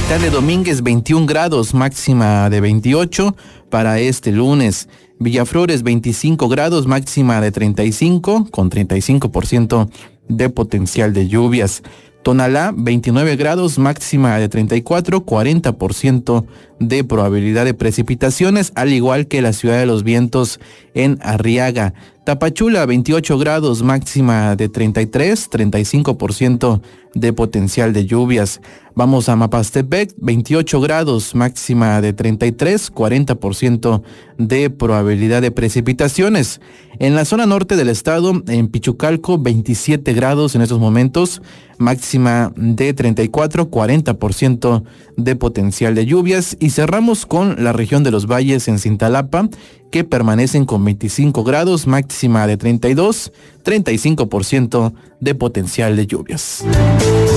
Ciudad de Domínguez 21 grados, máxima de 28 para este lunes. Villaflores 25 grados, máxima de 35, con 35% de potencial de lluvias. Tonalá 29 grados, máxima de 34, 40% de probabilidad de precipitaciones, al igual que la Ciudad de los Vientos en Arriaga. Tapachula 28 grados, máxima de 33, 35% de potencial de lluvias. Vamos a Mapastepec, 28 grados, máxima de 33, 40% de probabilidad de precipitaciones. En la zona norte del estado, en Pichucalco, 27 grados en estos momentos, máxima de 34, 40% de potencial de lluvias. Y cerramos con la región de los valles en Cintalapa, que permanecen con 25 grados, máxima de 32, 35% de potencial de lluvias.